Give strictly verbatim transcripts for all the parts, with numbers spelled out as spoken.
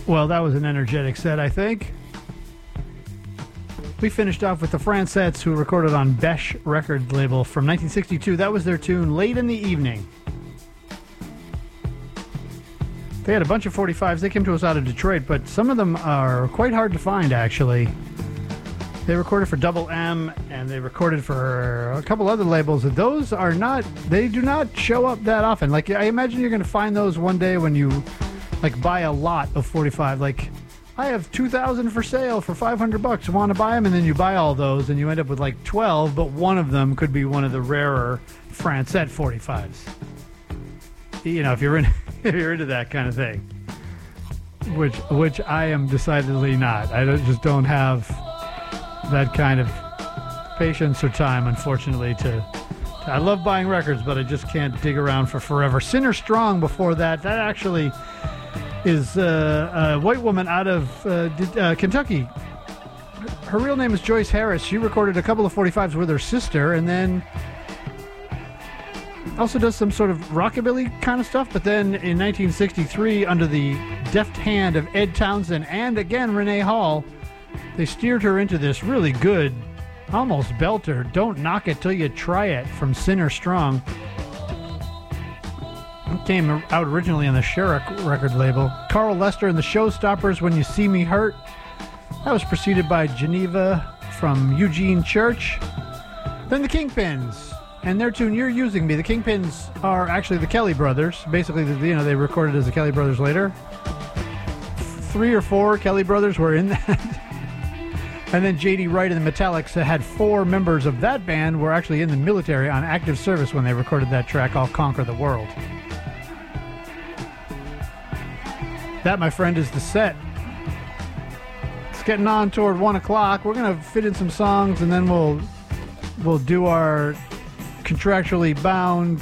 Well, that was an energetic set, I think. We finished off with the Francettes, who recorded on Besh record label from nineteen sixty-two. That was their tune, Late in the Evening. They had a bunch of forty-fives. They came to us out of Detroit, but some of them are quite hard to find, actually. They recorded for Double M, and they recorded for a couple other labels. Those are not, they do not show up that often. Like, I imagine you're going to find those one day when you, like, buy a lot of forty-five. Like, I have two thousand for sale for five hundred bucks. Want to buy them? And then you buy all those, and you end up with like twelve, but one of them could be one of the rarer Francette forty-fives. You know, if you're in, if you're into that kind of thing, which which I am decidedly not. I don't, just don't have that kind of patience or time, unfortunately. To, to I love buying records, but I just can't dig around for forever. Sinner Strong before that. That actually is uh, a white woman out of uh, uh, Kentucky. Her real name is Joyce Harris. She recorded a couple of forty-fives with her sister, and then also does some sort of rockabilly kind of stuff. But then in nineteen sixty-three, under the deft hand of Ed Townsend and again Renee Hall, they steered her into this really good, almost belter, Don't Knock It Till You Try It from Sinner Strong. It came out originally on the Sherrick record label. Carl Lester and the Showstoppers, When You See Me Hurt. That was preceded by Geneva from Eugene Church. Then the Kingpins and their tune, You're Using Me. The Kingpins are actually the Kelly Brothers. Basically, you know, they recorded as the Kelly Brothers later. Three or four Kelly Brothers were in that. And then J D Wright and the Metallics had four members of that band were actually in the military on active service when they recorded that track, I'll Conquer the World. That, my friend, is the set. It's getting on toward one o'clock. We're gonna fit in some songs, and then we'll we'll do our contractually bound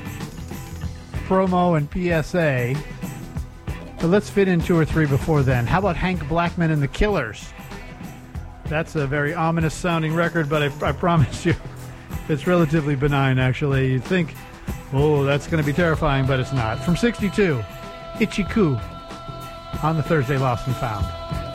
promo and P S A. But let's fit in two or three before then. How about Hank Blackman and the Killers? That's a very ominous sounding record, but I, I promise you, it's relatively benign. Actually, you'd think, oh, that's going to be terrifying, but it's not. From sixty-two, Itchy Coo on the Thursday Lost and Found.